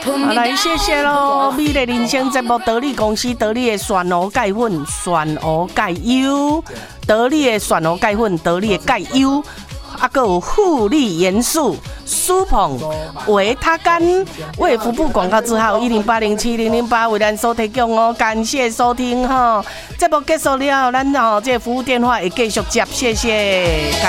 好，来谢谢喽！美丽人生节目得力公司得力的蒜蚵钙粉、蒜蚵钙油、得力的蒜蚵钙粉、得力的钙油，还有护理元素、舒碰、维他甘。为服务广告之后，108070008为咱所提供哦，感谢收听哈。节目结束了，咱这服务电话会继续接，谢谢。